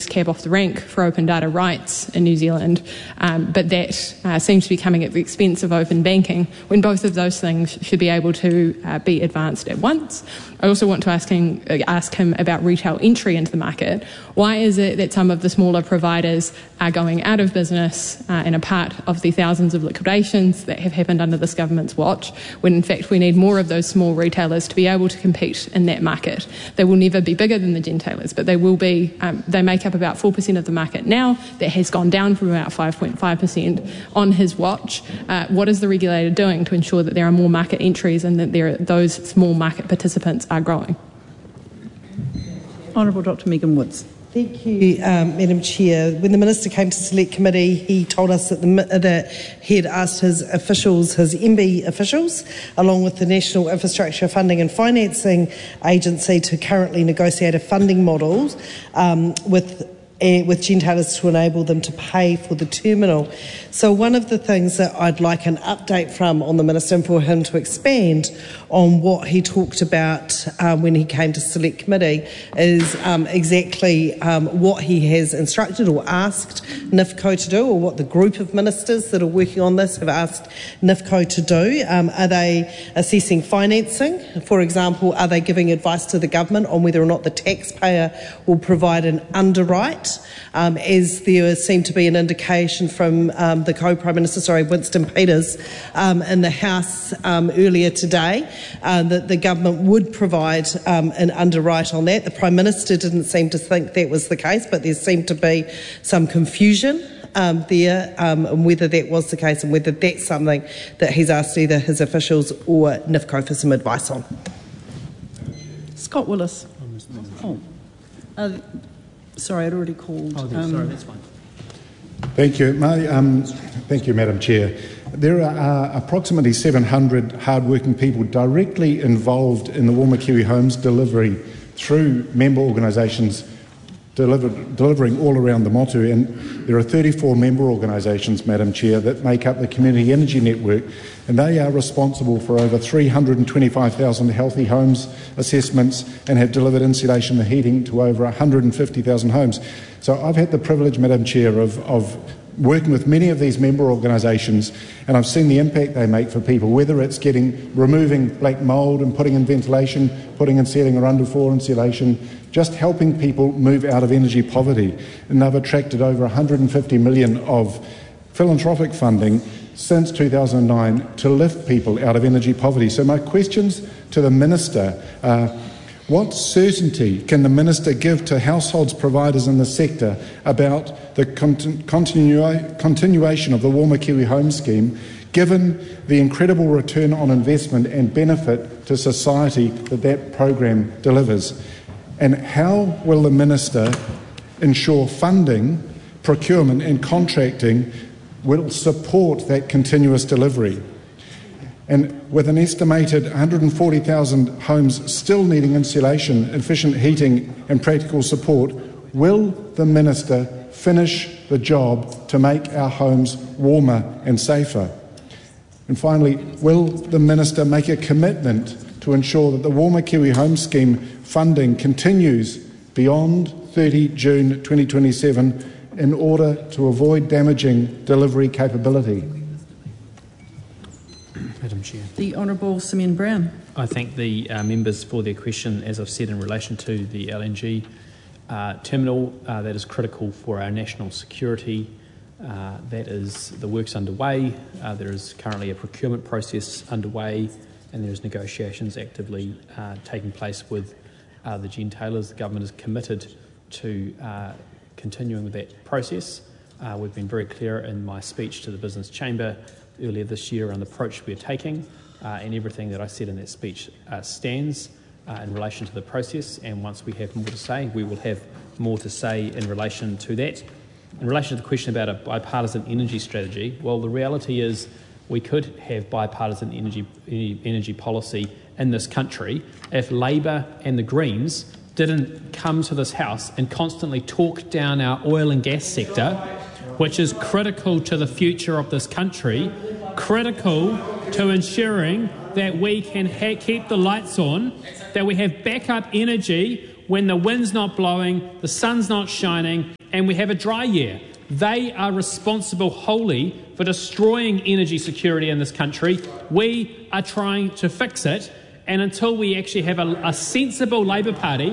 next cab off the rank for open data rights in New Zealand, but that seems to be coming at the expense of open banking, when both of those things should be able to be advanced at once. I also want to ask him about retail entry into the market. Why is it that some of the smaller providers are going out of business and are part of the thousands of liquidations that have happened under this government's watch, when in fact we need more of those small retailers to be able to compete in that market? They will never be bigger than the gentailers, but they will be. They make up about 4% of the market now. That has gone down from about 5.5% on his watch. What is the regulator doing to ensure that there are more market entries and that those small market participants are growing? Honourable Dr Megan Woods. Thank you, Madam Chair. When the Minister came to Select Committee, he told us that he had asked his officials, his MB officials, along with the National Infrastructure Funding and Financing Agency, to currently negotiate a funding model with gentailers to enable them to pay for the terminal. So one of the things that I'd like an update from on the Minister, and for him to expand on what he talked about when he came to Select Committee, is exactly what he has instructed or asked NIFCO to do, or what the group of ministers that are working on this have asked NIFCO to do. Are they assessing financing? For example, are they giving advice to the government on whether or not the taxpayer will provide an underwrite? As there seemed to be an indication from the co-Prime Minister, Winston Peters, in the House earlier today, that the government would provide an underwrite on that. The Prime Minister didn't seem to think that was the case, but there seemed to be some confusion there and whether that was the case and whether that's something that he's asked either his officials or NIFCO for some advice on. Scott Willis. Sorry, I'd already called. Sorry, that's fine. Thank you. Thank you, Madam Chair. There are approximately 700 hard-working people directly involved in the Wōmakiwi Homes delivery through member organisations delivering all around the motu, and there are 34 member organisations, Madam Chair, that make up the Community Energy Network, and they are responsible for over 325,000 healthy homes assessments and have delivered insulation and heating to over 150,000 homes. So I've had the privilege, Madam Chair, of working with many of these member organisations, and I've seen the impact they make for people, whether it's removing black mould and putting in ventilation, putting in ceiling or underfloor insulation, just helping people move out of energy poverty. And they've attracted over 150 million of philanthropic funding since 2009 to lift people out of energy poverty. So my questions to the Minister are, what certainty can the Minister give to households providers in the sector about the continuation of the Wōmakiwi Home Scheme, given the incredible return on investment and benefit to society that program delivers? And how will the Minister ensure funding, procurement and contracting will support that continuous delivery? And with an estimated 140,000 homes still needing insulation, efficient heating and practical support, will the Minister finish the job to make our homes warmer and safer? And finally, will the Minister make a commitment to ensure that the Wōmakiwi Home Scheme funding continues beyond 30 June 2027 in order to avoid damaging delivery capability? Madam Chair. The Honourable Simeon Brown. I thank the members for their question. As I've said, in relation to the LNG terminal, that is critical for our national security. That is, the work's underway. There is currently a procurement process underway, and there's negotiations actively taking place with the gentailers. The government is committed to continuing with that process. We've been very clear in my speech to the Business Chamber earlier this year on the approach we're taking, and everything that I said in that speech stands in relation to the process, and once we have more to say, we will have more to say in relation to that. In relation to the question about a bipartisan energy strategy, well, the reality is we could have bipartisan energy policy in this country if Labor and the Greens didn't come to this House and constantly talk down our oil and gas sector, which is critical to the future of this country, critical to ensuring that we can keep the lights on, that we have backup energy when the wind's not blowing, the sun's not shining, and we have a dry year. They are responsible wholly for destroying energy security in this country. We are trying to fix it, and until we actually have a sensible Labour Party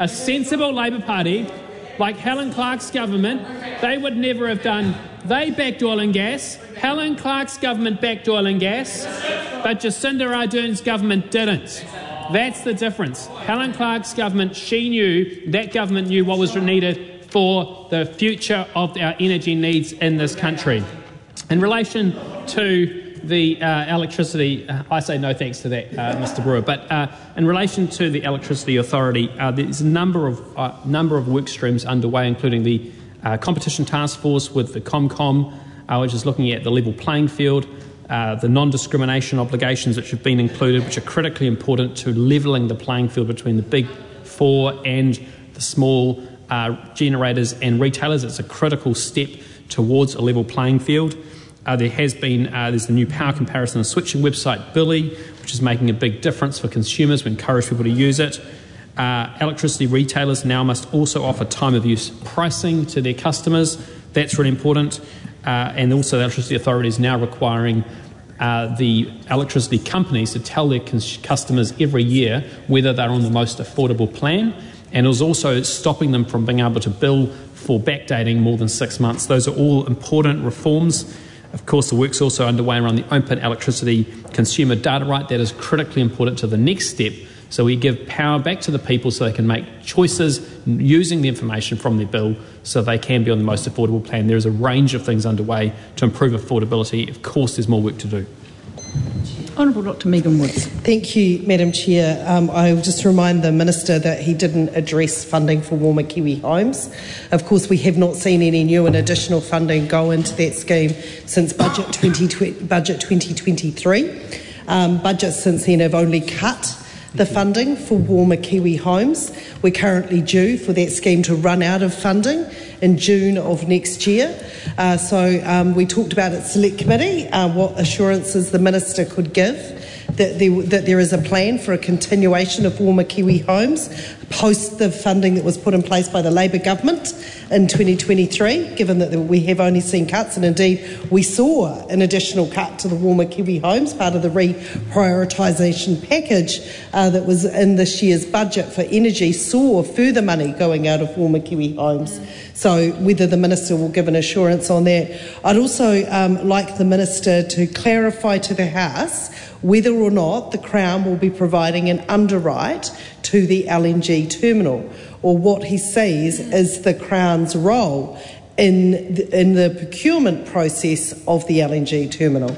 like Helen Clark's government, they would never have done. They backed oil and gas. Helen Clark's government backed oil and gas, but Jacinda Ardern's government didn't. That's the difference. Helen Clark's government, that government knew what was needed for the future of our energy needs in this country. In relation to the electricity, I say no thanks to that, Mr. Brewer. But in relation to the Electricity Authority, there's a number of work streams underway, including the Competition Task Force with the ComCom, which is looking at the level playing field, the non-discrimination obligations which have been included, which are critically important to levelling the playing field between the big four and the small generators and retailers. It's a critical step towards a level playing field. There's the new power comparison and switching website, Billy, which is making a big difference for consumers. We encourage people to use it. Electricity retailers now must also offer time of use pricing to their customers. That's really important. And also the Electricity Authority is now requiring the electricity companies to tell their customers every year whether they're on the most affordable plan. And it was also stopping them from being able to bill for backdating more than 6 months. Those are all important reforms. Of course, the work's also underway around the open electricity consumer data right. That is critically important to the next step. So we give power back to the people so they can make choices using the information from their bill so they can be on the most affordable plan. There is a range of things underway to improve affordability. Of course, there's more work to do. Honourable Dr Megan Woods. Thank you, Madam Chair. I will just remind the Minister that he didn't address funding for warmer Kiwi homes. Of course, we have not seen any new and additional funding go into that scheme since Budget 2023. Budgets since then have only cut the funding for warmer Kiwi homes. We're currently due for that scheme to run out of funding in June of next year. So we talked about at Select Committee what assurances the Minister could give that there is a plan for a continuation of warmer Kiwi homes post the funding that was put in place by the Labour government in 2023, given that we have only seen cuts, and indeed we saw an additional cut to the warmer Kiwi homes, part of the reprioritisation package that was in this year's budget for energy, saw further money going out of warmer Kiwi homes. So whether the Minister will give an assurance on that. I'd also like the Minister to clarify to the House whether or not the Crown will be providing an underwrite to the LNG terminal, or what he sees as the Crown's role in the procurement process of the LNG terminal.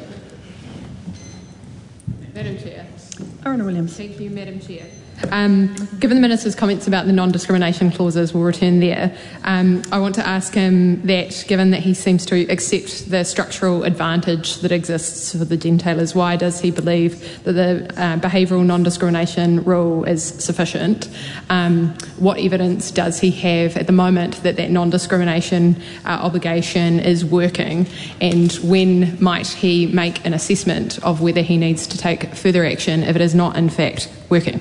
Madam Chair. Aruna Williams. Thank you, Madam Chair. Given the Minister's comments about the non-discrimination clauses, we'll return there. I want to ask him that, given that he seems to accept the structural advantage that exists for the gentailers, why does he believe that the behavioural non-discrimination rule is sufficient? What evidence does he have at the moment that that non-discrimination obligation is working? And when might he make an assessment of whether he needs to take further action if it is not, in fact, working?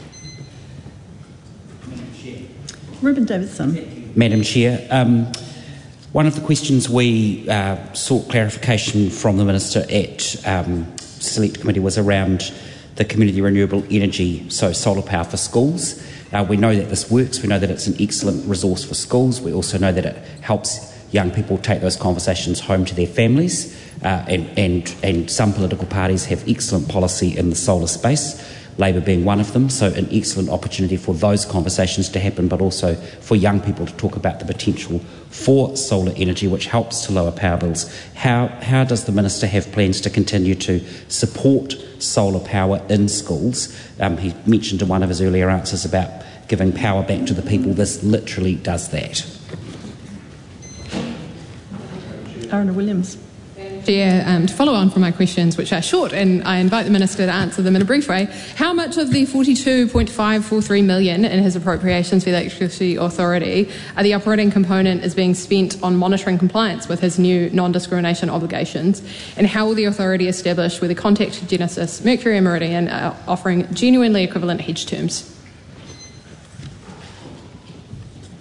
Ruben Davidson. Madam Chair, one of the questions we sought clarification from the Minister at Select Committee was around the community renewable energy, so solar power for schools. We know that this works. We know that it's an excellent resource for schools. We also know that it helps young people take those conversations home to their families, and some political parties have excellent policy in the solar space, Labor being one of them, so an excellent opportunity for those conversations to happen, but also for young people to talk about the potential for solar energy, which helps to lower power bills. How does the Minister have plans to continue to support solar power in schools? He mentioned in one of his earlier answers about giving power back to the people. This literally does that. Aruna Williams. Chair, to follow on from my questions, which are short, and I invite the Minister to answer them in a brief way, how much of the $42.543 million in his appropriations for the Electricity Authority, the operating component is being spent on monitoring compliance with his new non-discrimination obligations, and how will the authority establish whether Contact, Genesis, Mercury and Meridian are offering genuinely equivalent hedge terms?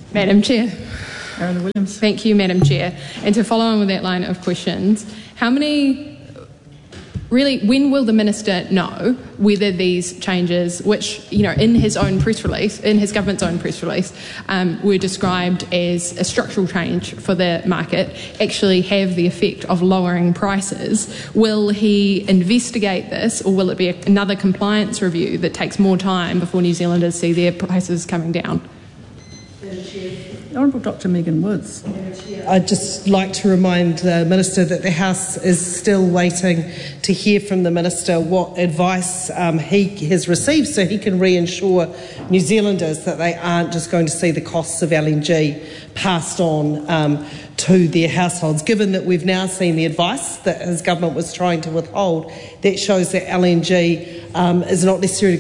Madam Chair. Aaron Williams. Thank you, Madam Chair. And to follow on with that line of questions, when will the Minister know whether these changes, which, in his government's own press release, were described as a structural change for the market, actually have the effect of lowering prices? Will he investigate this, or will it be another compliance review that takes more time before New Zealanders see their prices coming down? Honourable Dr Megan Woods. I'd just like to remind the Minister that the House is still waiting to hear from the Minister what advice he has received, so he can reassure New Zealanders that they aren't just going to see the costs of LNG passed on to their households. Given that we've now seen the advice that his government was trying to withhold, that shows that LNG is not necessarily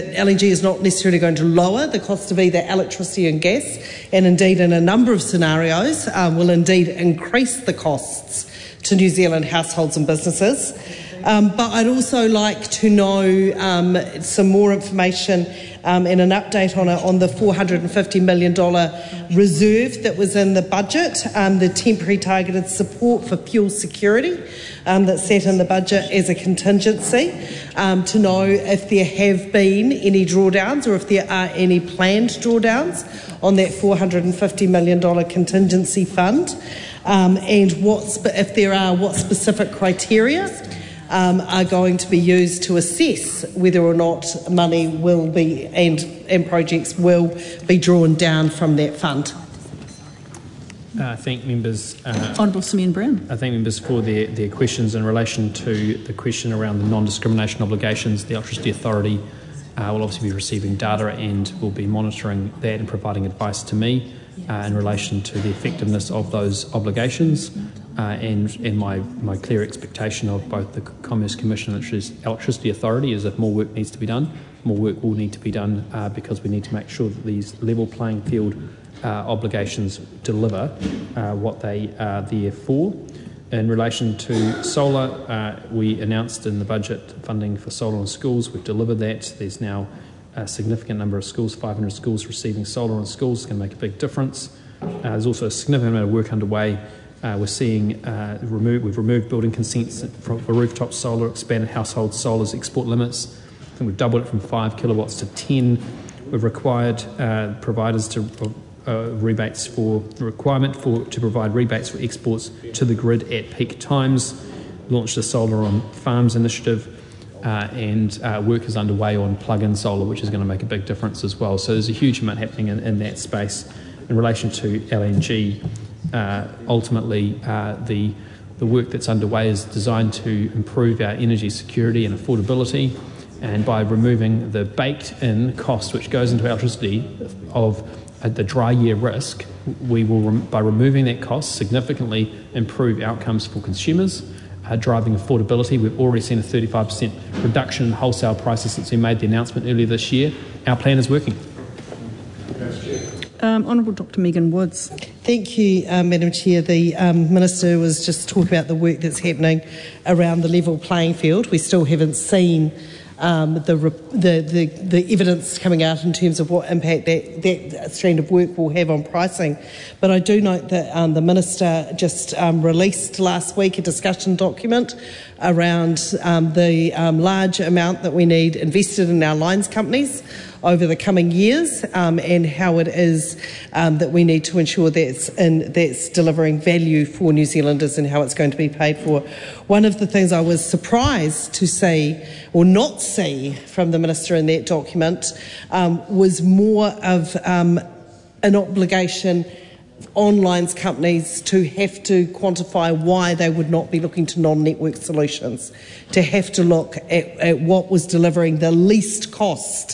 going to lower the cost of either electricity and gas, and indeed in a number of scenarios will indeed increase the costs to New Zealand households and businesses. But I'd also like to know some more information and an update on the $450 million reserve that was in the budget, the temporary targeted support for fuel security that's set in the budget as a contingency, to know if there have been any drawdowns or if there are any planned drawdowns on that $450 million contingency fund, and if there are, what specific criteria are going to be used to assess whether or not money will be and projects will be drawn down from that fund. I thank members. Honourable Simeon Brown. I thank members for their questions in relation to the question around the non-discrimination obligations. The Electricity Authority will obviously be receiving data and will be monitoring that and providing advice to me in relation to the effectiveness of those obligations. And my clear expectation of both the Commerce Commission and the Electricity Authority is that more work needs to be done. More work will need to be done because we need to make sure that these level playing field obligations deliver what they are there for. In relation to solar, we announced in the budget funding for solar in schools. We've delivered that. There's now a significant number of schools, 500 schools receiving solar in schools. It's going to make a big difference. There's also a significant amount of work underway. We're seeing we've removed building consents for rooftop solar, expanded household solar's export limits. I think we've doubled it from 5 kilowatts to 10. We've required providers to rebates for the requirement to provide rebates for exports to the grid at peak times. Launched a solar on farms initiative, and work is underway on plug-in solar, which is going to make a big difference as well. So there's a huge amount happening in that space. In relation to LNG, ultimately the work that's underway is designed to improve our energy security and affordability, and by removing the baked-in cost which goes into electricity of the dry year risk, we will, by removing that cost, significantly improve outcomes for consumers, driving affordability. We've already seen a 35% reduction in wholesale prices since we made the announcement earlier this year. Our plan is working. Honourable Dr Megan Woods. Thank you, Madam Chair. The Minister was just talking about the work that's happening around the level playing field. We still haven't seen the evidence coming out in terms of what impact that strand of work will have on pricing. But I do note that the Minister just released last week a discussion document around the large amount that we need invested in our lines companies over the coming years, and how it is that we need to ensure that's delivering value for New Zealanders and how it's going to be paid for. One of the things I was surprised to see or not see from the Minister in that document was more of an obligation on lines companies to have to quantify why they would not be looking to non-network solutions, to have to look at what was delivering the least cost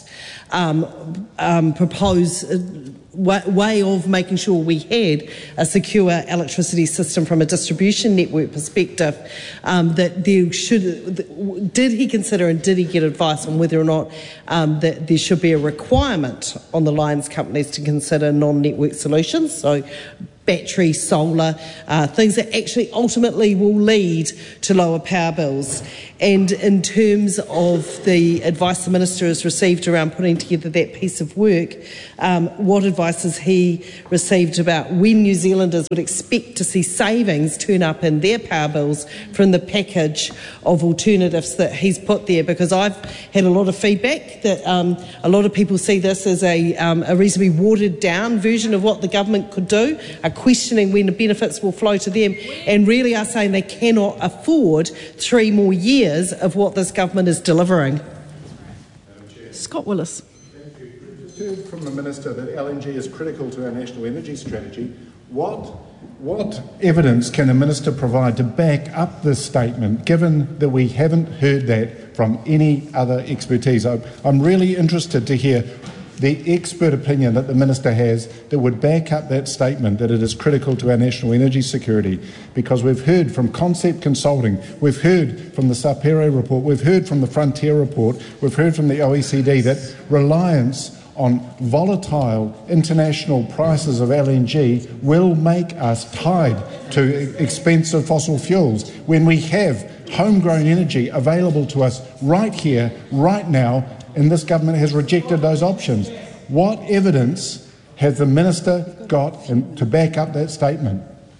proposed way of making sure we had a secure electricity system from a distribution network perspective. That there did he consider and did he get advice on whether or not that there should be a requirement on the lines companies to consider non-network solutions? So battery, solar, things that actually ultimately will lead to lower power bills. And in terms of the advice the Minister has received around putting together that piece of work, what advice has he received about when New Zealanders would expect to see savings turn up in their power bills from the package of alternatives that he's put there? Because I've had a lot of feedback that a lot of people see this as a reasonably watered down version of what the government could do, are questioning when the benefits will flow to them, and really are saying they cannot afford 3 more years of what this government is delivering. Scott Willis. Thank you. We've just heard from the Minister that LNG is critical to our national energy strategy. What evidence can the Minister provide to back up this statement, given that we haven't heard that from any other expertise? I'm really interested to hear the expert opinion that the Minister has that would back up that statement that it is critical to our national energy security, because we've heard from Concept Consulting, we've heard from the Sapere report, we've heard from the Frontier report, we've heard from the OECD that reliance on volatile international prices of LNG will make us tied to expensive fossil fuels when we have homegrown energy available to us right here, right now, and this government has rejected those options. What evidence has the Minister got to back up that statement?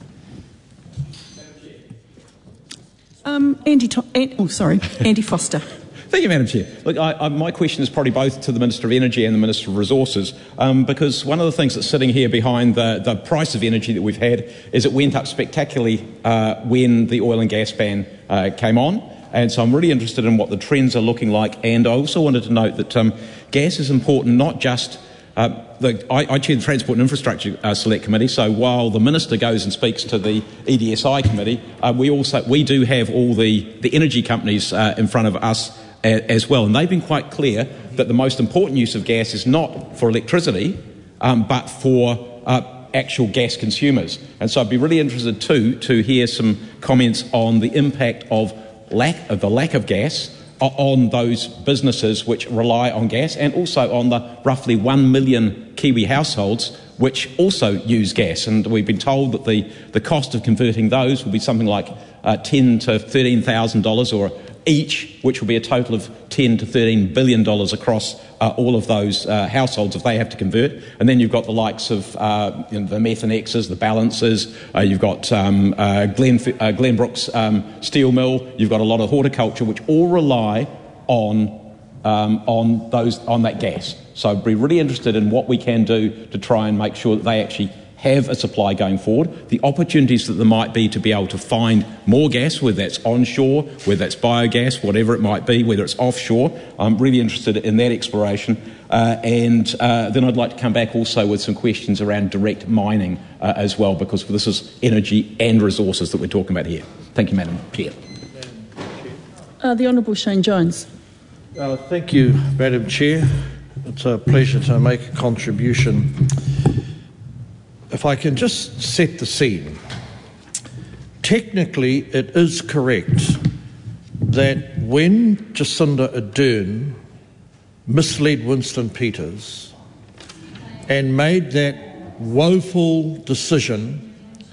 Andy Foster. Thank you, Madam Chair. Look, my question is probably both to the Minister of Energy and the Minister of Resources, because one of the things that's sitting here behind the price of energy that we've had is it went up spectacularly when the oil and gas ban came on. And so I'm really interested in what the trends are looking like. And I also wanted to note that gas is important, not just... I chair the Transport and Infrastructure Select Committee, so while the Minister goes and speaks to the EDSI Committee, we do have all the energy companies in front of us as well. And they've been quite clear that the most important use of gas is not for electricity, but for actual gas consumers. And so I'd be really interested too to hear some comments on the impact of the lack of gas on those businesses which rely on gas, and also on the roughly 1 million Kiwi households which also use gas. And we've been told that the cost of converting those will be something like $10,000 to $13,000 or each, which will be a total of $10 to $13 billion across all of those households if they have to convert. And then you've got the likes of the Methanexes, the Balancers, you've got Glenbrook's steel mill, you've got a lot of horticulture which all rely on that gas. So I'd be really interested in what we can do to try and make sure that they actually have a supply going forward, the opportunities that there might be to be able to find more gas, whether that's onshore, whether that's biogas, whatever it might be, whether it's offshore. I'm really interested in that exploration. And then I'd like to come back also with some questions around direct mining as well, because this is energy and resources that we're talking about here. Thank you, Madam Chair. The Honourable Shane Jones. Thank you, Madam Chair. It's a pleasure to make a contribution. If I can just set the scene. Technically, it is correct that when Jacinda Ardern misled Winston Peters and made that woeful decision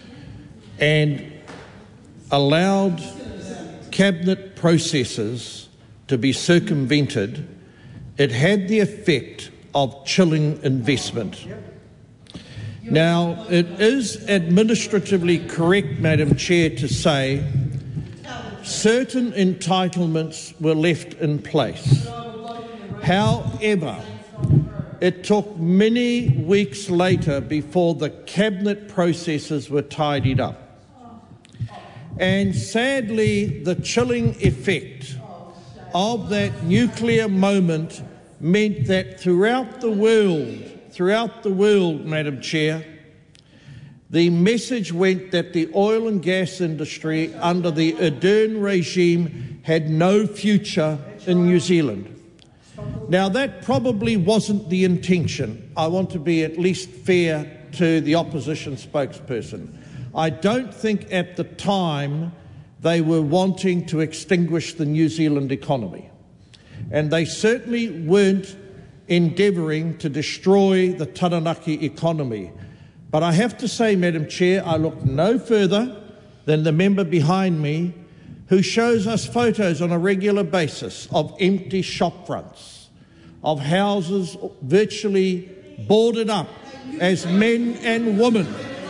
and allowed cabinet processes to be circumvented, it had the effect of chilling investment. Now, it is administratively correct, Madam Chair, to say certain entitlements were left in place. However, it took many weeks later before the cabinet processes were tidied up. And sadly, the chilling effect of that nuclear moment meant that throughout the world, Madam Chair, the message went that the oil and gas industry under the Ardern regime had no future in New Zealand. Now, that probably wasn't the intention. I want to be at least fair to the opposition spokesperson. I don't think at the time they were wanting to extinguish the New Zealand economy. And they certainly weren't endeavouring to destroy the Taranaki economy. But I have to say, Madam Chair, I look no further than the member behind me who shows us photos on a regular basis of empty shop fronts, of houses virtually boarded up as men and women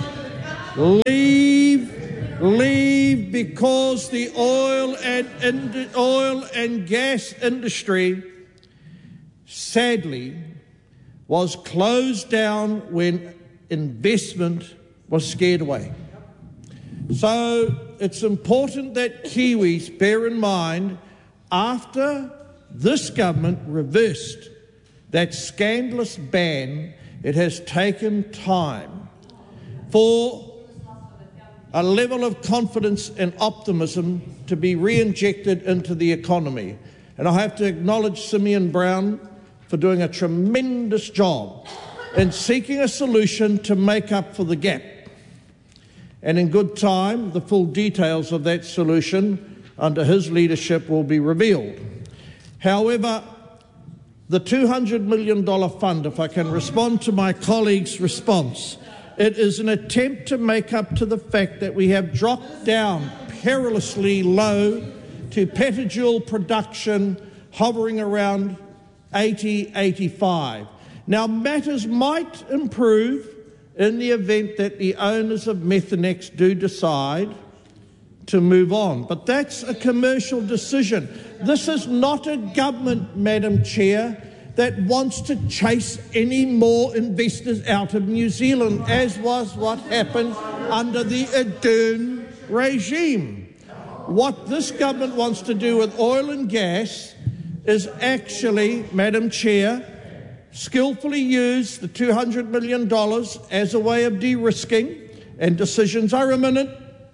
leave because the oil and gas industry, sadly, was closed down when investment was scared away. So it's important that Kiwis bear in mind, after this government reversed that scandalous ban, it has taken time for a level of confidence and optimism to be re-injected into the economy. And I have to acknowledge Simeon Brown for doing a tremendous job in seeking a solution to make up for the gap. And in good time, the full details of that solution under his leadership will be revealed. However, the $200 million fund, if I can respond to my colleague's response, it is an attempt to make up to the fact that we have dropped down perilously low to petajoule production hovering around 80, 85. Now, matters might improve in the event that the owners of Methanex do decide to move on. But that's a commercial decision. This is not a government, Madam Chair, that wants to chase any more investors out of New Zealand, as was what happened under the Ardern regime. What this government wants to do with oil and gas is actually, Madam Chair, skillfully use the $200 million as a way of de-risking, and decisions are imminent,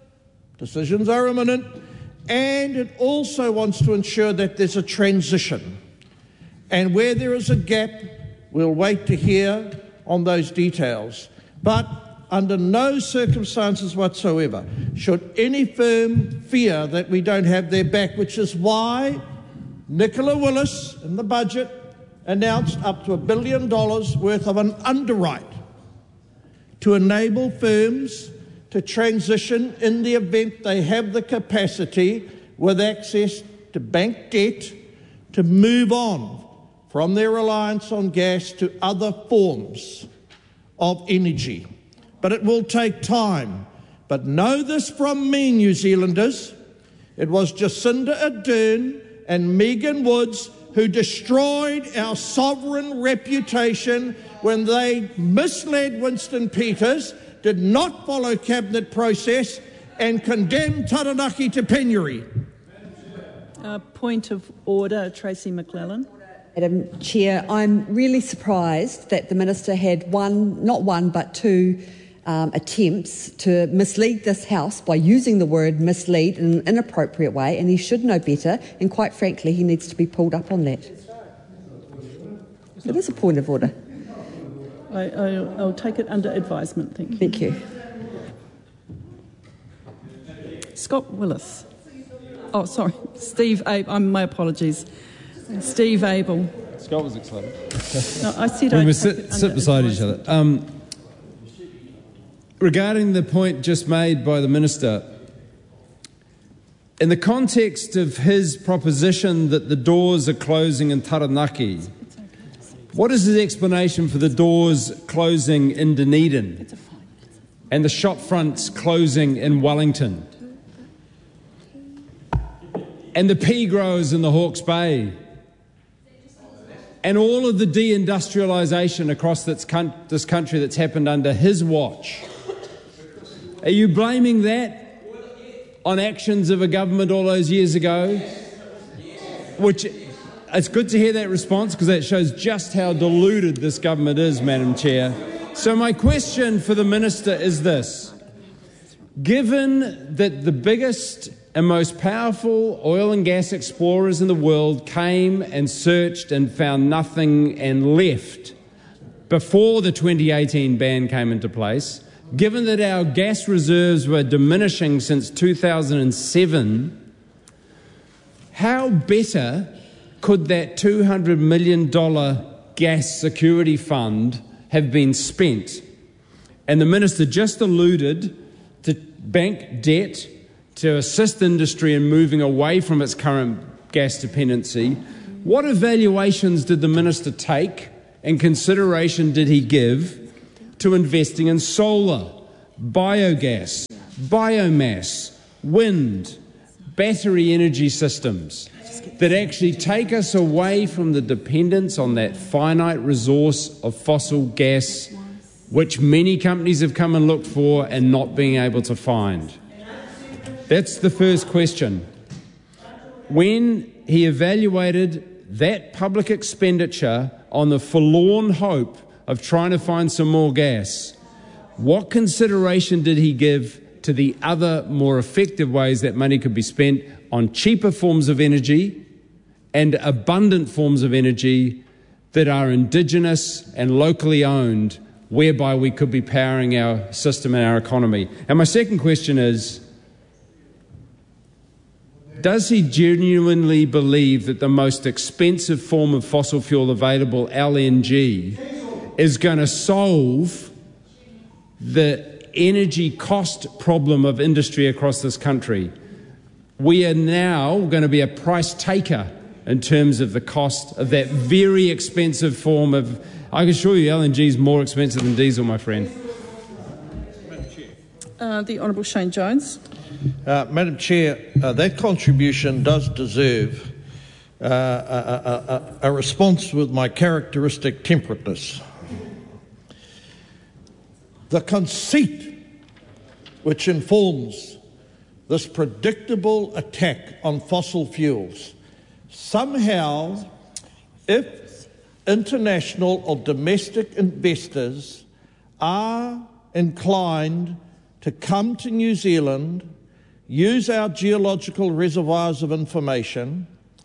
and it also wants to ensure that there's a transition. And where there is a gap, we'll wait to hear on those details. But under no circumstances whatsoever should any firm fear that we don't have their back, which is why Nicola Willis in the budget announced up to $1 billion worth of an underwrite to enable firms to transition in the event they have the capacity, with access to bank debt, to move on from their reliance on gas to other forms of energy. But it will take time. But know this from me, New Zealanders, it was Jacinda Ardern and Megan Woods who destroyed our sovereign reputation when they misled Winston Peters, did not follow cabinet process, and condemned Taranaki to penury. Point of order, Tracy McClellan. Madam Chair, I'm really surprised that the Minister had not one but two attempts to mislead this House by using the word mislead in an inappropriate way, and he should know better, and quite frankly he needs to be pulled up on that. It is a point of order. I'll take it under advisement, thank you. Thank you. Scott Willis. Oh, sorry, Steve Abel. My apologies. Steve Abel. Scott was excited. No, I said we I'd must take sit beside each other. Regarding the point just made by the Minister, in the context of his proposition that the doors are closing in Taranaki, what is his explanation for the doors closing in Dunedin and the shop fronts closing in Wellington and the pea growers in the Hawke's Bay and all of the deindustrialisation across this country that's happened under his watch? Are you blaming that on actions of a government all those years ago? Which, it's good to hear that response, because that shows just how deluded this government is, Madam Chair. So my question for the Minister is this. Given that the biggest and most powerful oil and gas explorers in the world came and searched and found nothing and left before the 2018 ban came into place, given that our gas reserves were diminishing since 2007, how better could that $200 million gas security fund have been spent? And the Minister just alluded to bank debt to assist industry in moving away from its current gas dependency. What evaluations did the Minister take and consideration did he give to investing in solar, biogas, biomass, wind, battery energy systems that actually take us away from the dependence on that finite resource of fossil gas, which many companies have come and looked for and not being able to find? That's the first question. When he evaluated that public expenditure on the forlorn hope of trying to find some more gas, what consideration did he give to the other more effective ways that money could be spent on cheaper forms of energy and abundant forms of energy that are indigenous and locally owned, whereby we could be powering our system and our economy? And my second question is, does he genuinely believe that the most expensive form of fossil fuel available, LNG, is going to solve the energy cost problem of industry across this country? We are now going to be a price taker in terms of the cost of that very expensive form of... I can assure you LNG is more expensive than diesel, my friend. The Honourable Shane Jones. Madam Chair, that contribution does deserve a response with my characteristic temperateness. The conceit which informs this predictable attack on fossil fuels, somehow, if international or domestic investors are inclined to come to New Zealand, use our geological reservoirs of information,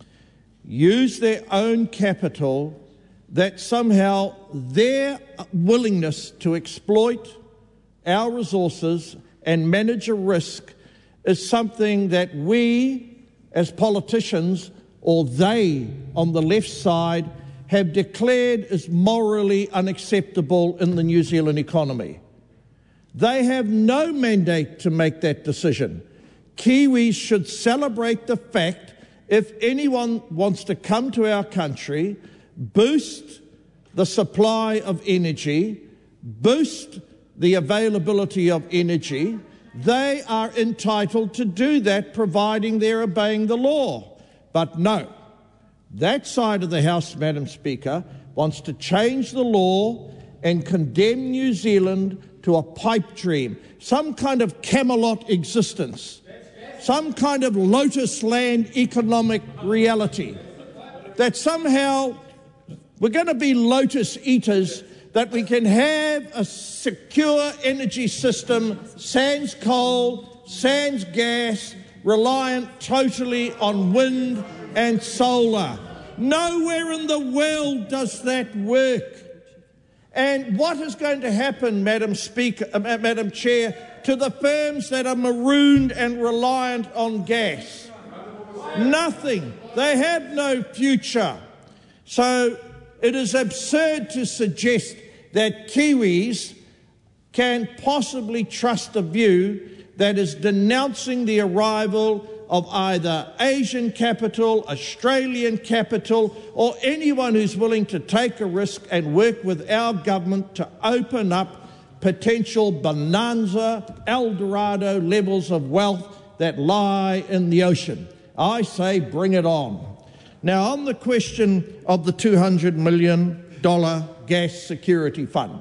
use their own capital, that somehow their willingness to exploit our resources and manage a risk is something that we as politicians, or they on the left side, have declared is morally unacceptable in the New Zealand economy. They have no mandate to make that decision. Kiwis should celebrate the fact if anyone wants to come to our country, boost the supply of energy, boost the availability of energy, they are entitled to do that, providing they're obeying the law. But no, that side of the House, Madam Speaker, wants to change the law and condemn New Zealand to a pipe dream, some kind of Camelot existence, some kind of Lotus Land economic reality, that somehow we're going to be lotus eaters, that we can have a secure energy system, sans coal, sans gas, reliant totally on wind and solar. Nowhere in the world does that work. And what is going to happen, Madam Chair, to the firms that are marooned and reliant on gas? Nothing. They have no future. So it is absurd to suggest that Kiwis can possibly trust a view that is denouncing the arrival of either Asian capital, Australian capital, or anyone who's willing to take a risk and work with our government to open up potential bonanza, El Dorado levels of wealth that lie in the ocean. I say bring it on. Now, on the question of the $200 million gas security fund.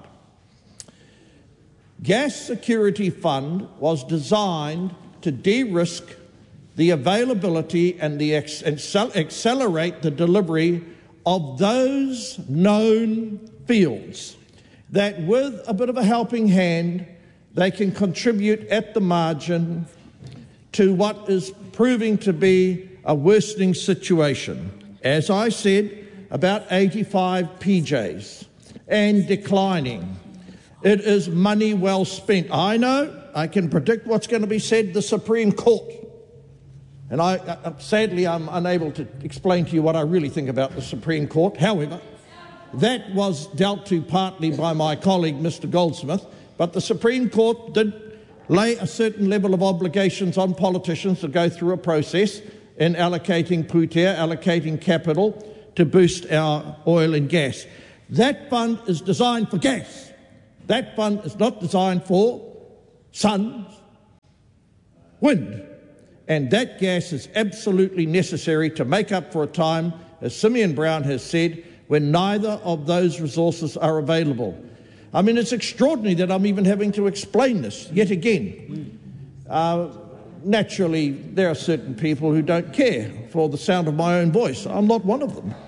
Gas security fund was designed to de-risk the availability and accelerate the delivery of those known fields that, with a bit of a helping hand, they can contribute at the margin to what is proving to be a worsening situation. As I said, about 85 PJs and declining. It is money well spent. I know, I can predict what's going to be said, the Supreme Court. And sadly, I'm unable to explain to you what I really think about the Supreme Court. However, that was dealt to partly by my colleague, Mr. Goldsmith. But the Supreme Court did lay a certain level of obligations on politicians to go through a process in allocating pūtea, allocating capital to boost our oil and gas. That fund is designed for gas. That fund is not designed for sun, wind. And that gas is absolutely necessary to make up for a time, as Simeon Brown has said, when neither of those resources are available. I mean, it's extraordinary that I'm even having to explain this yet again. Naturally, there are certain people who don't care for the sound of my own voice. I'm not one of them.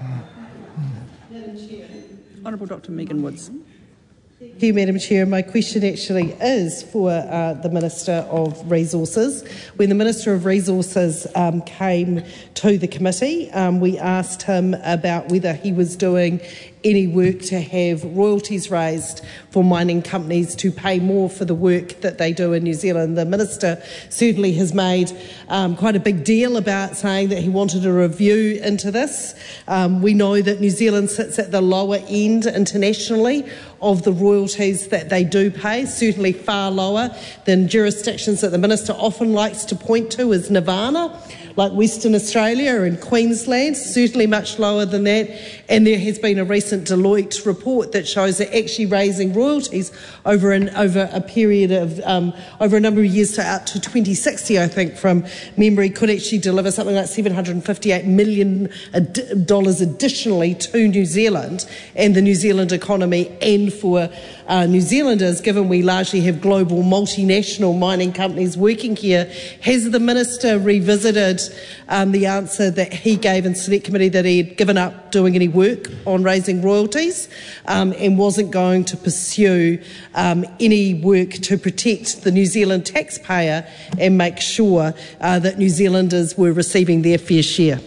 Honourable Dr Megan Woods. Thank you, Madam Chair. My question actually is for the Minister of Resources. When the Minister of Resources came to the committee, we asked him about whether he was doing any work to have royalties raised for mining companies to pay more for the work that they do in New Zealand. The Minister certainly has made quite a big deal about saying that he wanted a review into this. We know that New Zealand sits at the lower end internationally of the royalties that they do pay, certainly far lower than jurisdictions that the Minister often likes to point to as Nirvana, like Western Australia and Queensland, certainly much lower than that. And there has been a recent Deloitte report that shows that actually raising royalties over a period of over a number of years, so out to 2060, I think, from memory, could actually deliver something like $758 million additionally to New Zealand and the New Zealand economy, and for New Zealanders, given we largely have global multinational mining companies working here. Has the Minister revisited the answer that he gave in Select Committee that he had given up doing any work on raising royalties and wasn't going to pursue any work to protect the New Zealand taxpayer and make sure that New Zealanders were receiving their fair share?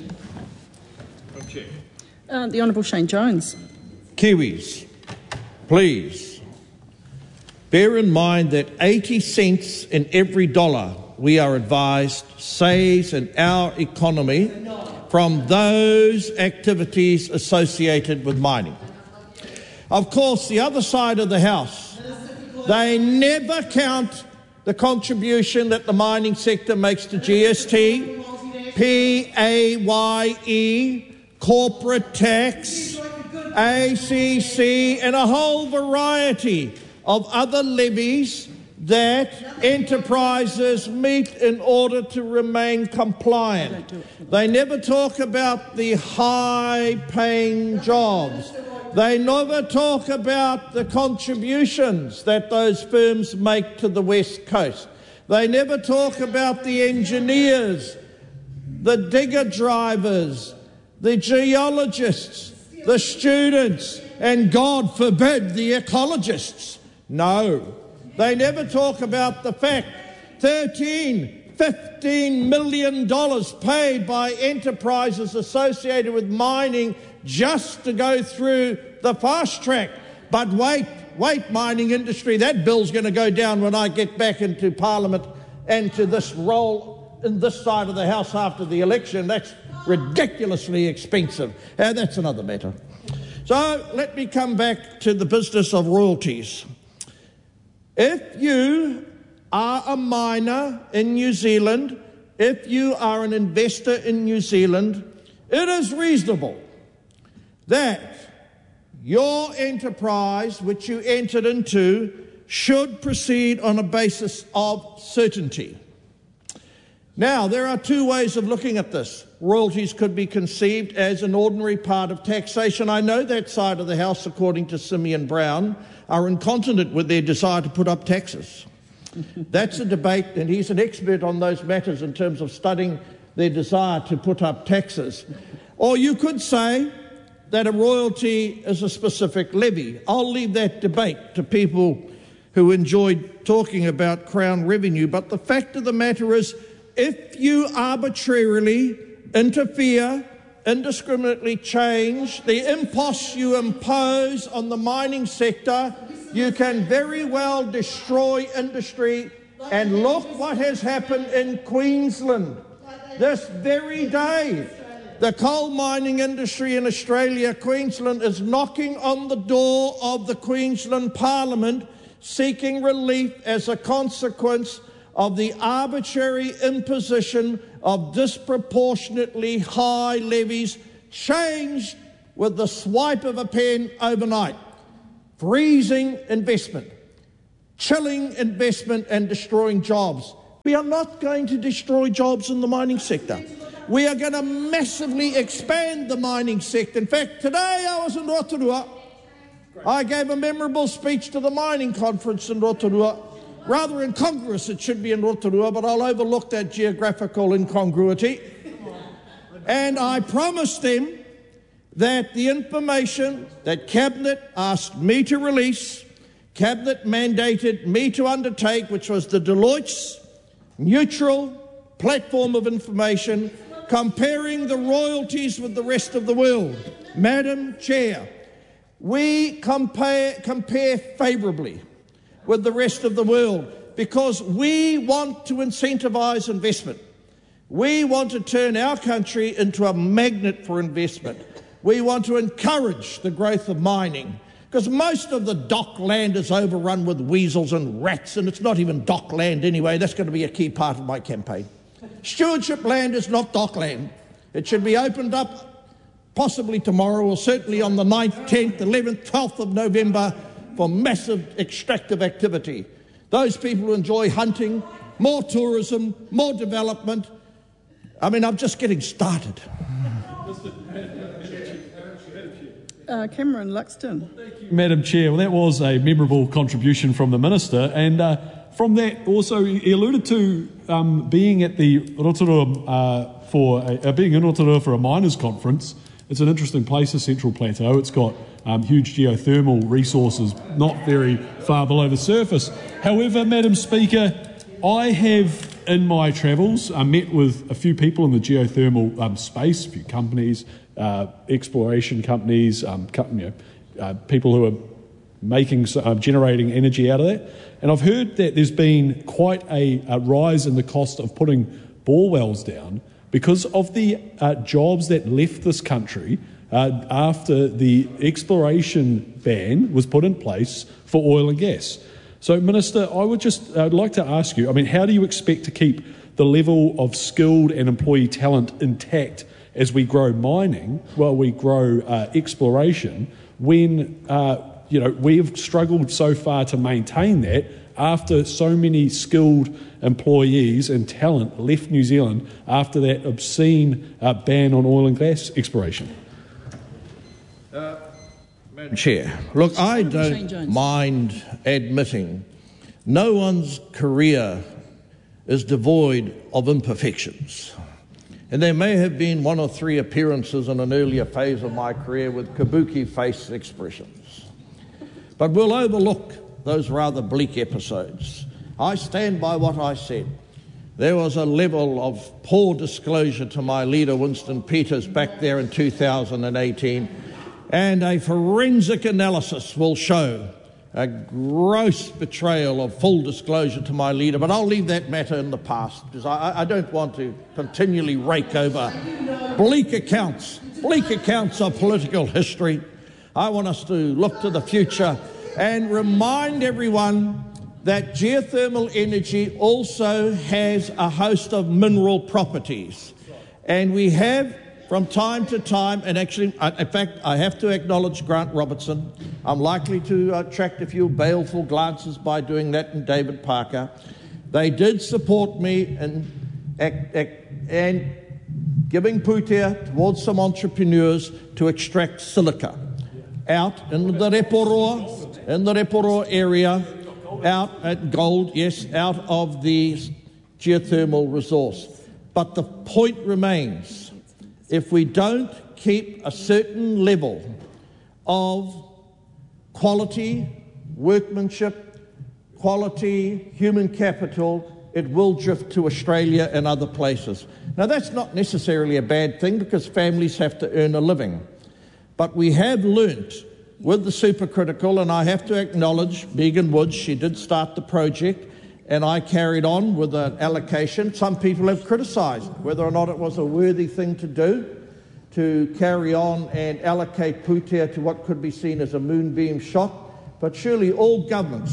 The Honourable Shane Jones. Kiwis, please bear in mind that 80 cents in every dollar, we are advised, saves in our economy from those activities associated with mining. Of course, the other side of the House, they never count the contribution that the mining sector makes to GST, PAYE, corporate tax, ACC, and a whole variety of other levies that enterprises meet in order to remain compliant. They never talk about the high-paying jobs. They never talk about the contributions that those firms make to the West Coast. They never talk about the engineers, the digger drivers, the geologists, the students, and God forbid, the ecologists. No. They never talk about the fact $15 million paid by enterprises associated with mining just to go through the fast track. But wait, mining industry, that bill's going to go down when I get back into Parliament and to this role in this side of the House after the election. That's ridiculously expensive. That's another matter. So let me come back to the business of royalties. If you are a miner in New Zealand, if you are an investor in New Zealand, it is reasonable that your enterprise, which you entered into, should proceed on a basis of certainty. Now, there are two ways of looking at this. Royalties could be conceived as an ordinary part of taxation. I know that side of the House, according to Simeon Brown, are incontinent with their desire to put up taxes. That's a debate, and he's an expert on those matters in terms of studying their desire to put up taxes. Or you could say that a royalty is a specific levy. I'll leave that debate to people who enjoy talking about Crown revenue, but the fact of the matter is, if you arbitrarily interfere, indiscriminately change the imposts you impose on the mining sector, you can very well destroy industry. And look what has happened in Queensland this very day. The coal mining industry in Australia, Queensland, is knocking on the door of the Queensland Parliament seeking relief as a consequence of the arbitrary imposition of disproportionately high levies changed with the swipe of a pen overnight, freezing investment, chilling investment and destroying jobs. We are not going to destroy jobs in the mining sector. We are going to massively expand the mining sector. In fact, today I was in Rotorua. I gave a memorable speech to the mining conference in Rotorua. Rather incongruous, it should be in Rotorua, but I'll overlook that geographical incongruity. And I promised them that the information that Cabinet asked me to release, Cabinet mandated me to undertake, which was the Deloitte's neutral platform of information comparing the royalties with the rest of the world. Madam Chair, we compare favourably with the rest of the world because we want to incentivise investment. We want to turn our country into a magnet for investment. We want to encourage the growth of mining because most of the dock land is overrun with weasels and rats, and it's not even dock land anyway. That's going to be a key part of my campaign. Stewardship land is not dock land. It should be opened up possibly tomorrow or certainly on the 9th, 10th, 11th, 12th of November for massive extractive activity. Those people who enjoy hunting, more tourism, more development. I mean, I'm just getting started. Cameron Luxton. Madam Chair, well, that was a memorable contribution from the Minister, and from that also he alluded to being at the Rotorua being in Rotorua for a miners' conference. It's an interesting place, the Central Plateau. It's got huge geothermal resources not very far below the surface. However, Madam Speaker, I have in my travels met with a few people in the geothermal space, a few companies, exploration companies, people who are generating energy out of that. And I've heard that there's been quite a rise in the cost of putting bore wells down because of the jobs that left this country after the exploration ban was put in place for oil and gas. So, Minister, I'd like to ask you, I mean, how do you expect to keep the level of skilled and employee talent intact as we grow mining, while we grow exploration, when we've struggled so far to maintain that after so many skilled employees and talent left New Zealand after that obscene ban on oil and gas exploration? Madam Chair, look, I don't mind admitting no one's career is devoid of imperfections. And there may have been one or three appearances in an earlier phase of my career with kabuki face expressions. But we'll overlook those rather bleak episodes. I stand by what I said. There was a level of poor disclosure to my leader, Winston Peters, back there in 2018, and a forensic analysis will show a gross betrayal of full disclosure to my leader, but I'll leave that matter in the past because I don't want to continually rake over bleak accounts of political history. I want us to look to the future and remind everyone that geothermal energy also has a host of mineral properties, and we have from time to time, and actually, in fact, I have to acknowledge Grant Robertson. I'm likely to attract a few baleful glances by doing that, and David Parker. They did support me in giving putea towards some entrepreneurs to extract silica out in the Reporoa area, out at gold, yes, out of the geothermal resource. But the point remains, if we don't keep a certain level of quality, workmanship, quality, human capital, it will drift to Australia and other places. Now, that's not necessarily a bad thing because families have to earn a living. But we have learnt with the supercritical, and I have to acknowledge Megan Woods, she did start the project, and I carried on with an allocation. Some people have criticised whether or not it was a worthy thing to do, to carry on and allocate putea to what could be seen as a moonbeam shot. But surely all governments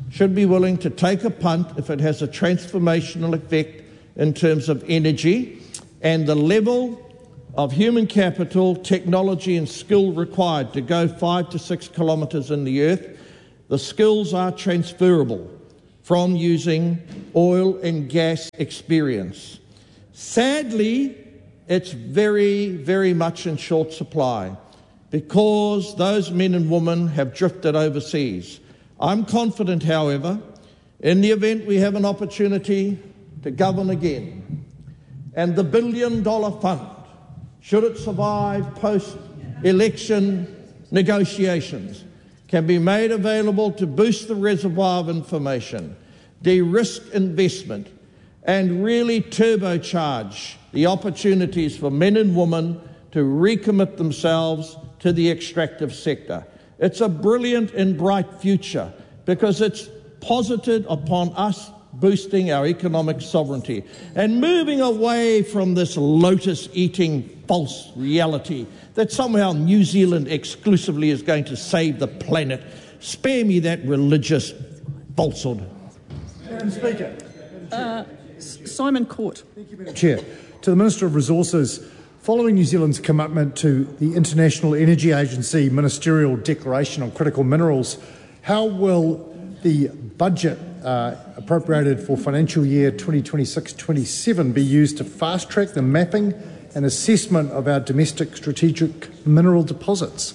should be willing to take a punt if it has a transformational effect in terms of energy and the level of human capital, technology and skill required to go 5 to 6 kilometres in the earth. The skills are transferable from using oil and gas experience. Sadly, it's very, very much in short supply because those men and women have drifted overseas. I'm confident, however, in the event we have an opportunity to govern again, and the $1 billion fund, should it survive post-election negotiations, can be made available to boost the reservoir of information, de-risk investment, and really turbocharge the opportunities for men and women to recommit themselves to the extractive sector. It's a brilliant and bright future because it's posited upon us boosting our economic sovereignty and moving away from this lotus-eating false reality that somehow New Zealand exclusively is going to save the planet. Spare me that religious falsehood. Madam Speaker. Simon Court. Thank you, Madam Chair. To the Minister of Resources, following New Zealand's commitment to the International Energy Agency Ministerial Declaration on Critical Minerals, how will the budget appropriated for financial year 2026-27 be used to fast-track the mapping and assessment of our domestic strategic mineral deposits?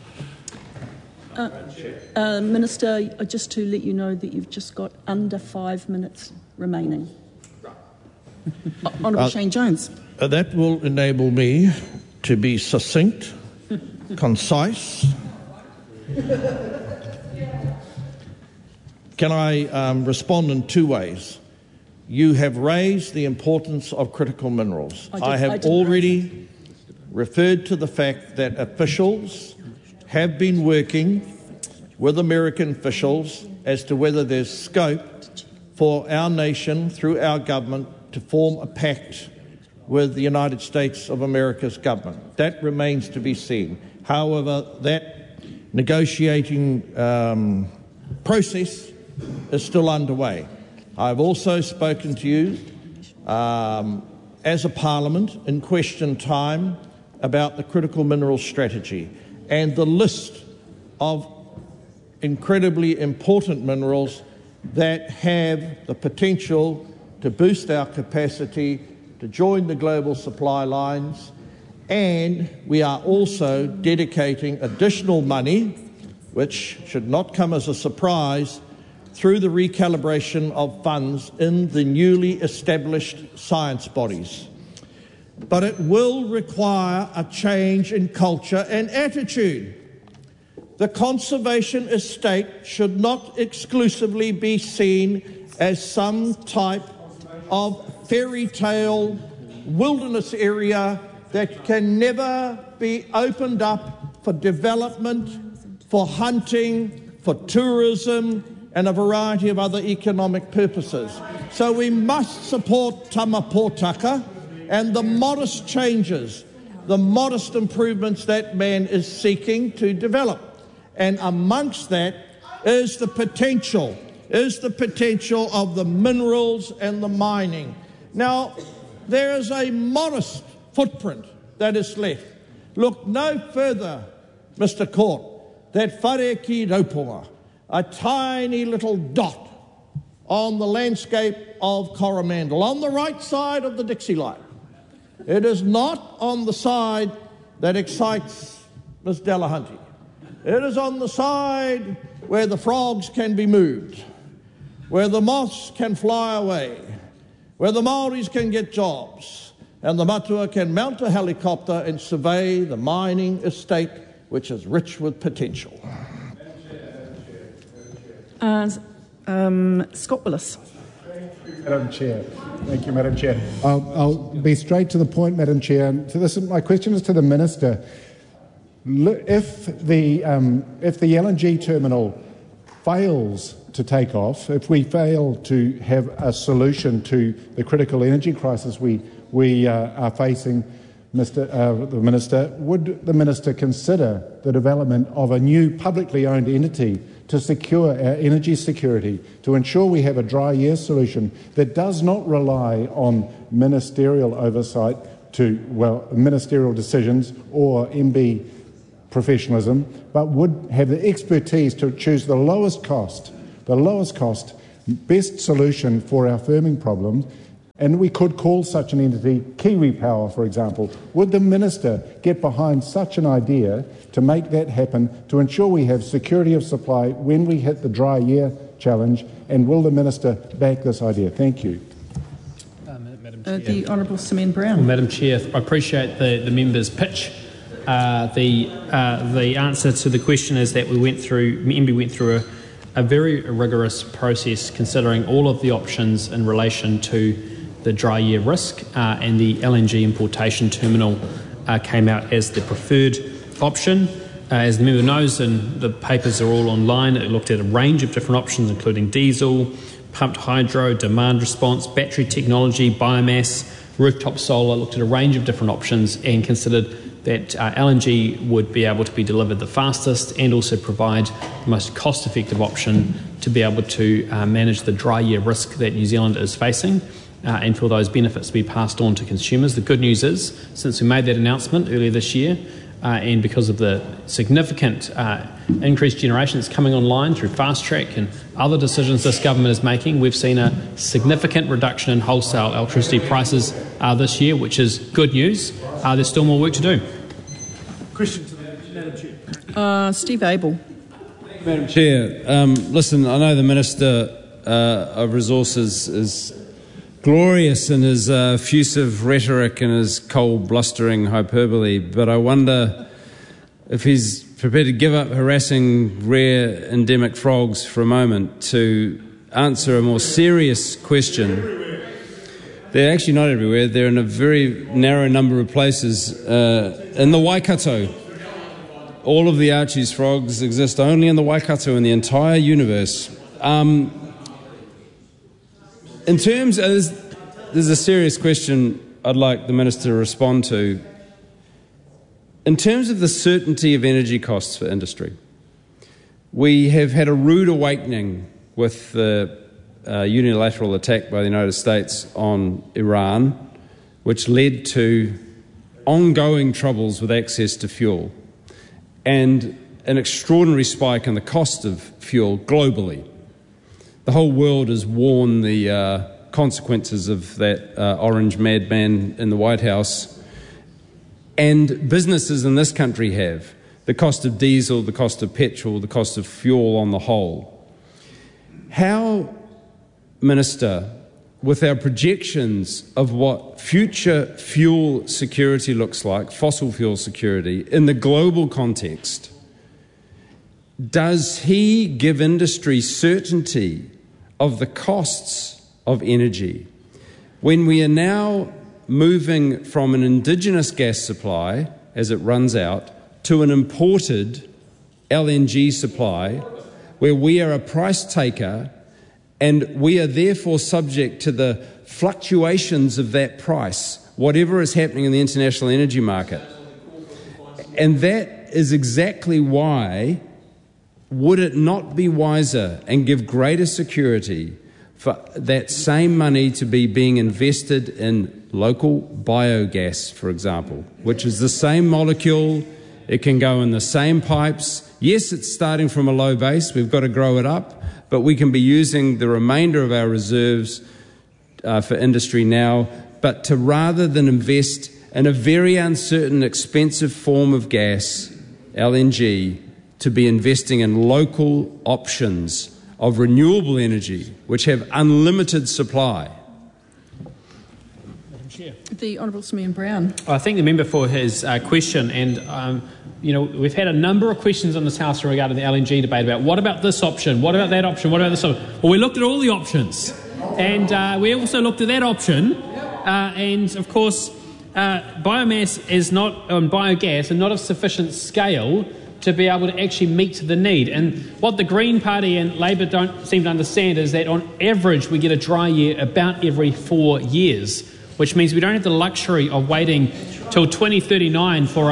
Minister, just to let you know that you've just got under 5 minutes remaining. Honourable Shane Jones. That will enable me to be succinct, concise. Can I respond in two ways? You have raised the importance of critical minerals. I have already referred to the fact that officials have been working with American officials as to whether there's scope for our nation, through our government, to form a pact with the United States of America's government. That remains to be seen. However, that negotiating process is still underway. I've also spoken to you as a Parliament in question time about the critical minerals strategy and the list of incredibly important minerals that have the potential to boost our capacity to join the global supply lines, and we are also dedicating additional money, which should not come as a surprise, through the recalibration of funds in the newly established science bodies. But it will require a change in culture and attitude. The conservation estate should not exclusively be seen as some type of fairy tale wilderness area that can never be opened up for development, for hunting, for tourism, and a variety of other economic purposes. So we must support Tama Pōtaka and the modest changes, the modest improvements that man is seeking to develop. And amongst that is the potential of the minerals and the mining. Now, there is a modest footprint that is left. Look no further, Mr. Court, that Whare ki Rauponga, a tiny little dot on the landscape of Coromandel, on the right side of the Dixie line. It is not on the side that excites Ms. Delahunty. It is on the side where the frogs can be moved, where the moths can fly away, where the Māoris can get jobs, and the Matua can mount a helicopter and survey the mining estate, which is rich with potential. Scott Willis. Madam Chair. Thank you, Madam Chair. I'll be straight to the point, Madam Chair. My question is to the Minister. If the LNG terminal fails to take off, if we fail to have a solution to the critical energy crisis we are facing, the Minister, would the Minister consider the development of a new publicly owned entity to secure our energy security, to ensure we have a dry year solution that does not rely on ministerial oversight ministerial decisions or MB professionalism, but would have the expertise to choose the lowest cost, best solution for our firming problems. And we could call such an entity Kiwi Power, for example. Would the Minister get behind such an idea to make that happen, to ensure we have security of supply when we hit the dry year challenge? And will the Minister back this idea? Thank you. Madam Chair. The Honourable Simeon Brown. Well, Madam Chair, I appreciate the member's pitch. The answer to the question is that MB went through a very rigorous process considering all of the options in relation to the dry year risk, and the LNG importation terminal came out as the preferred option. As the member knows, and the papers are all online, it looked at a range of different options, including diesel, pumped hydro, demand response, battery technology, biomass, rooftop solar, looked at a range of different options and considered that LNG would be able to be delivered the fastest and also provide the most cost-effective option to be able to manage the dry year risk that New Zealand is facing, and for those benefits to be passed on to consumers. The good news is, since we made that announcement earlier this year, and because of the significant increased generation that's coming online through Fast Track and other decisions this government is making, we've seen a significant reduction in wholesale electricity prices this year, which is good news. There's still more work to do. Question to the Madam Chair. Steve Abel. Madam Chair, listen, I know the Minister of Resources is glorious in his effusive rhetoric and his cold, blustering hyperbole, but I wonder if he's prepared to give up harassing rare endemic frogs for a moment to answer a more serious question. They're actually not everywhere. They're in a very narrow number of places. In the Waikato, all of the Archie's frogs exist only in the Waikato in the entire universe. In terms of, there's a serious question I'd like the Minister to respond to. In terms of the certainty of energy costs for industry, we have had a rude awakening with the unilateral attack by the United States on Iran, which led to ongoing troubles with access to fuel and an extraordinary spike in the cost of fuel globally. The whole world has worn the consequences of that orange madman in the White House, and businesses in this country have. The cost of diesel, the cost of petrol, the cost of fuel on the whole. How, Minister, with our projections of what future fuel security looks like, fossil fuel security, in the global context, does he give industry certainty of the costs of energy when we are now moving from an indigenous gas supply, as it runs out, to an imported LNG supply, where we are a price taker and we are therefore subject to the fluctuations of that price, whatever is happening in the international energy market? And that is exactly why, would it not be wiser and give greater security for that same money to be being invested in local biogas, for example, which is the same molecule, it can go in the same pipes. Yes, it's starting from a low base, we've got to grow it up, but we can be using the remainder of our reserves for industry now, but to rather than invest in a very uncertain, expensive form of gas, LNG, to be investing in local options of renewable energy, which have unlimited supply. Madam Chair. The Honourable Simeon Brown. I thank the member for his question, and we've had a number of questions in this House regarding the LNG debate about what about this option, what about that option, what about this option. Well, we looked at all the options, and we also looked at that option, and of course, biomass is not biogas and not of sufficient scale to be able to actually meet the need. And what the Green Party and Labour don't seem to understand is that on average we get a dry year about every 4 years, which means we don't have the luxury of waiting till 2039 for a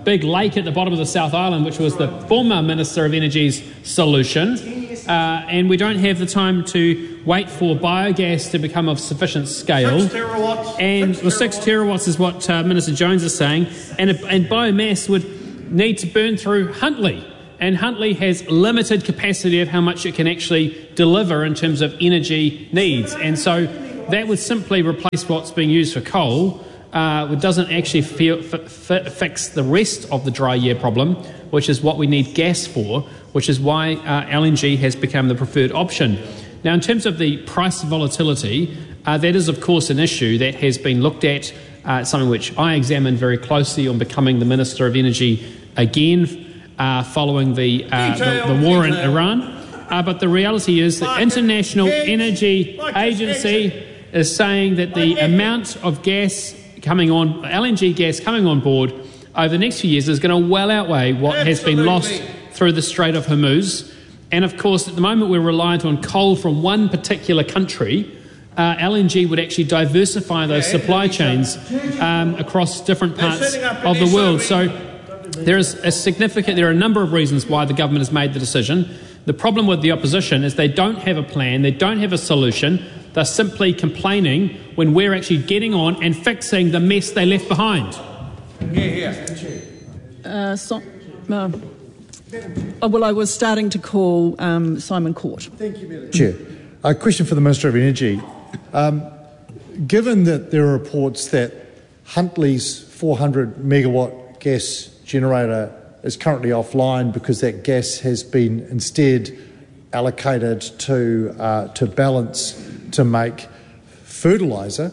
big lake at the bottom of the South Island, which was the former Minister of Energy's solution, and we don't have the time to wait for biogas to become of sufficient scale. 6 terawatts. And 6 terawatts is what Minister Jones is saying, and biomass would need to burn through Huntly, and Huntly has limited capacity of how much it can actually deliver in terms of energy needs, and so that would simply replace what's being used for coal. It doesn't actually fix the rest of the dry year problem, which is what we need gas for, which is why LNG has become the preferred option. Now, in terms of the price volatility, that is, of course, an issue that has been looked at, something which I examined very closely on becoming the Minister of Energy again following the war in Iran. But the reality is the International Energy Agency is saying that the amount of gas coming on, LNG gas coming on board over the next few years is going to well outweigh what has been lost through the Strait of Hormuz. And of course, at the moment we're reliant on coal from one particular country. LNG would actually diversify those supply chains across different parts of the world. So there are a number of reasons why the government has made the decision. The problem with the opposition is they don't have a plan, they don't have a solution. They're simply complaining when we're actually getting on and fixing the mess they left behind. Well, I was starting to call Simon Court. Thank you, Madam Chair. A question for the Minister of Energy. Given that there are reports that Huntly's 400 megawatt gas generator is currently offline because that gas has been instead allocated to balance to make fertiliser.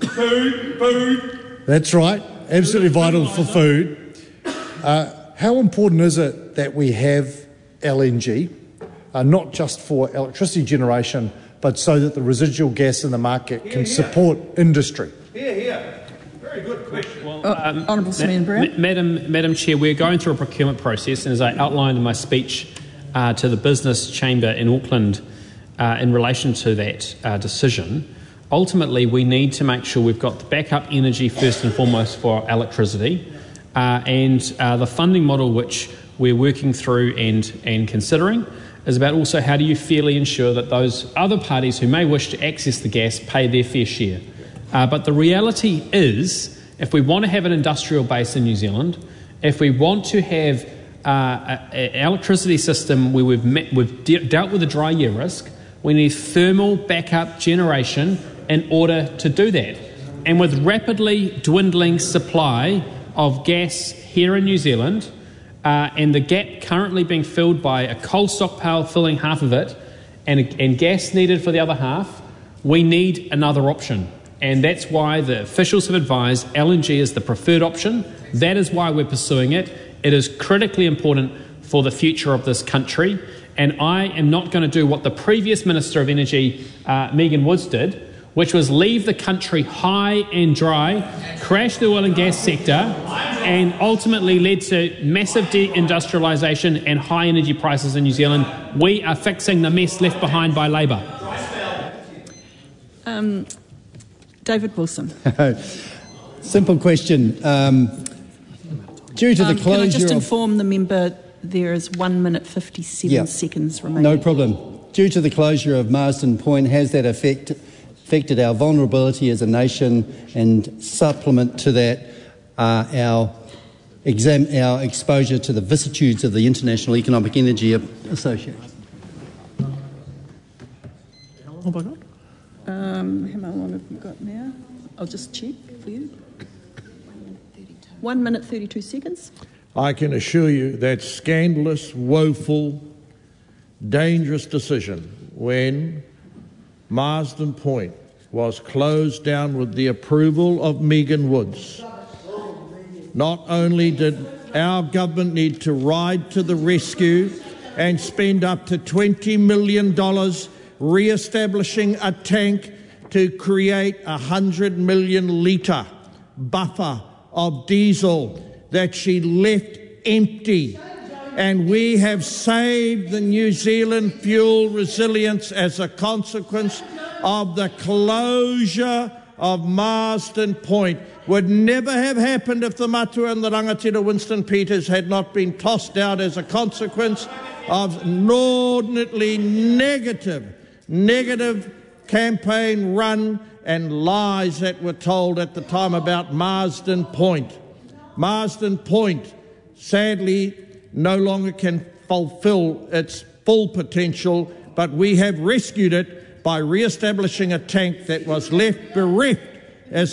Food. That's right, absolutely vital for food. How important is it that we have LNG, not just for electricity generation, but so that the residual gas in the market can support industry? Very good question. Well, Honourable Simeon Brown. Madam Chair, we're going through a procurement process, and as I outlined in my speech to the Business Chamber in Auckland in relation to that decision, ultimately we need to make sure we've got the backup energy first and foremost for electricity, and the funding model which we're working through and considering is about also how do you fairly ensure that those other parties who may wish to access the gas pay their fair share. But the reality is, if we want to have an industrial base in New Zealand, if we want to have an electricity system where we've dealt with the dry year risk, we need thermal backup generation in order to do that. And with rapidly dwindling supply of gas here in New Zealand, and the gap currently being filled by a coal stockpile filling half of it and gas needed for the other half, we need another option. And that's why the officials have advised LNG is the preferred option. That is why we're pursuing it. It is critically important for the future of this country. And I am not going to do what the previous Minister of Energy, Megan Woods, did, which was leave the country high and dry, crash the oil and gas sector, and ultimately led to massive deindustrialisation and high energy prices in New Zealand. We are fixing the mess left behind by Labour. David Wilson. Simple question. Due to the closure can I just inform the member there is 1 minute 57 seconds remaining? No problem. Due to the closure of Marsden Point, has that affected our vulnerability as a nation, and supplement to that our exposure to the vicissitudes of the International Economic Energy Association? How long have we got now? I'll just check for you. 1 minute 32 seconds. I can assure you that scandalous, woeful, dangerous decision when Marsden Point was closed down with the approval of Megan Woods. Not only did our government need to ride to the rescue and spend up to $20 million re-establishing a tank to create a 100 million litre buffer of diesel that she left empty. And we have saved the New Zealand fuel resilience as a consequence of the closure of Marsden Point would never have happened if the Matua and the Rangatira Winston Peters had not been tossed out as a consequence of inordinately negative campaign run and lies that were told at the time about Marsden Point. Marsden Point, sadly, no longer can fulfil its full potential, but we have rescued it by re-establishing a tank that was left bereft